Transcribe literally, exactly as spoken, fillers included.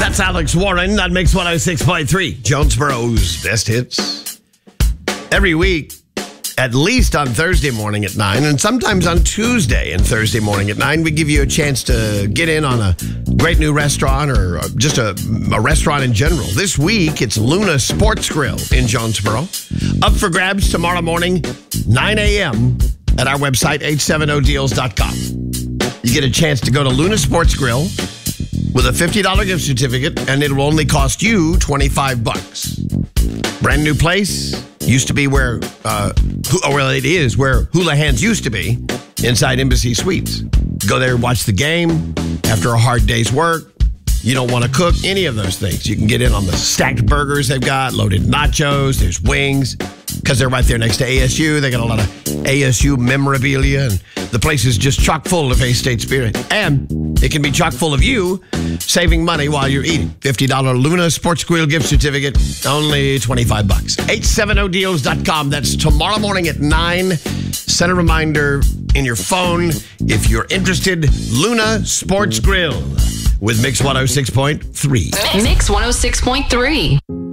That's Alex Warren. That makes one oh six point three. Jonesboro's best hits. Every week, at least on Thursday morning at nine, and sometimes on Tuesday and Thursday morning at nine, we give you a chance to get in on a great new restaurant or just a, a restaurant in general. This week, it's Luna Sports Grill in Jonesboro. Up for grabs tomorrow morning, nine a.m. at our website, h seven o deals dot com. You get a chance to go to Luna Sports Grill with a fifty dollars gift certificate, and it will only cost you twenty-five bucks. Brand new place. Used to be where, uh, oh, well, it is where Hula Hands used to be, inside Embassy Suites. Go there, watch the game after a hard day's work. You don't want to cook any of those things. You can get in on the stacked burgers they've got, loaded nachos, there's wings, because they're right there next to A S U. They got a lot of A S U memorabilia, and the place is just chock full of A-State spirit. And it can be chock full of you saving money while you're eating. fifty dollars Luna Sports Grill gift certificate, only twenty-five bucks. h seven o deals dot com. That's tomorrow morning at nine. Set a reminder in your phone if you're interested. Luna Sports Grill with Mix one oh six point three. Mix one oh six point three.